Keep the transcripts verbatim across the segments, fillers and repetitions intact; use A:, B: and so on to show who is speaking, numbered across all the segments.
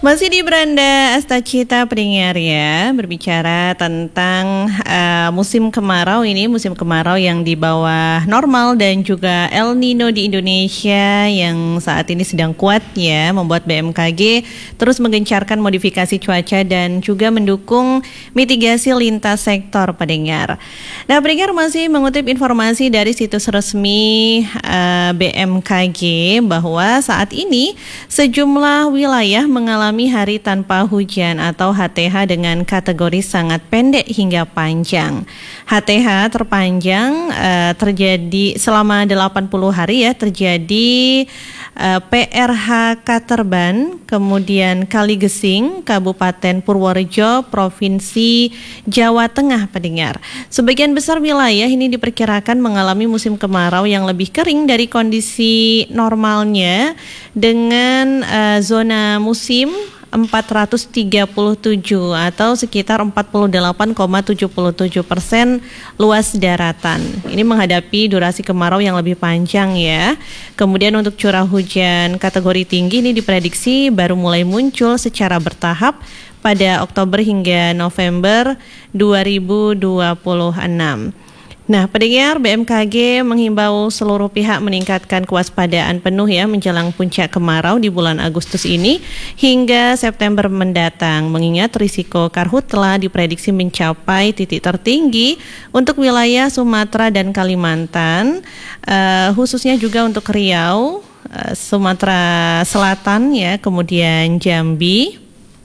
A: Masih di Beranda Astacita pendengar ya, berbicara tentang uh, musim kemarau ini, musim kemarau yang di bawah normal dan juga El Nino di Indonesia yang saat ini sedang kuat ya, membuat B M K G terus menggencarkan modifikasi cuaca dan juga mendukung mitigasi lintas sektor pendengar. Nah, pendengar masih mengutip informasi dari situs resmi uh, B M K G bahwa saat ini sejumlah wilayah mengalami hari tanpa hujan atau H T H dengan kategori sangat pendek hingga panjang. H T H terpanjang uh, terjadi selama delapan puluh hari ya, terjadi uh, P R H Katerban, kemudian Kaligesing, Kabupaten Purworejo, Provinsi Jawa Tengah pendengar. Sebagian besar wilayah ini diperkirakan mengalami musim kemarau yang lebih kering dari kondisi normalnya dengan uh, zona musim empat ratus tiga puluh tujuh atau sekitar empat puluh delapan koma tujuh tujuh persen luas daratan. Ini menghadapi durasi kemarau yang lebih panjang ya. Kemudian untuk curah hujan kategori tinggi ini diprediksi baru mulai muncul secara bertahap pada Oktober hingga November dua ribu dua puluh enam. Nah, pendengar, B M K G menghimbau seluruh pihak meningkatkan kewaspadaan penuh ya menjelang puncak kemarau di bulan Agustus ini hingga September mendatang, mengingat risiko karhutla diprediksi mencapai titik tertinggi untuk wilayah Sumatera dan Kalimantan, uh, khususnya juga untuk Riau, uh, Sumatera Selatan ya, kemudian Jambi,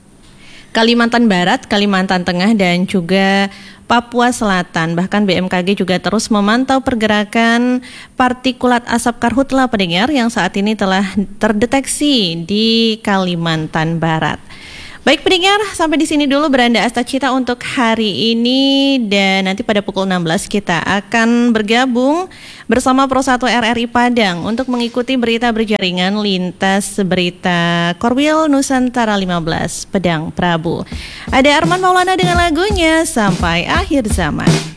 A: Kalimantan Barat, Kalimantan Tengah, dan juga Papua Selatan. Bahkan B M K G juga terus memantau pergerakan partikulat asap karhutla pendengar yang saat ini telah terdeteksi di Kalimantan Barat. Baik pendengar, sampai di sini dulu Beranda Astacita untuk hari ini, dan nanti pada pukul enam belas kita akan bergabung bersama Pro satu R R I Padang untuk mengikuti berita berjaringan lintas berita Korwil Nusantara lima belas Pedang Prabu. Ada Arman Maulana dengan lagunya Sampai Akhir Zaman.